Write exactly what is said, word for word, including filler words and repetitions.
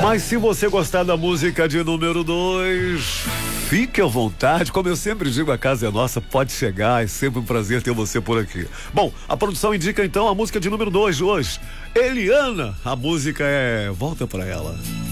Mas se você gostar da música de número dois, fique à vontade. Como eu sempre digo, a casa é nossa, pode chegar. É sempre um prazer ter você por aqui. Bom, a produção indica então a música de número dois de hoje. Eliana, a música é Volta Pra Ela.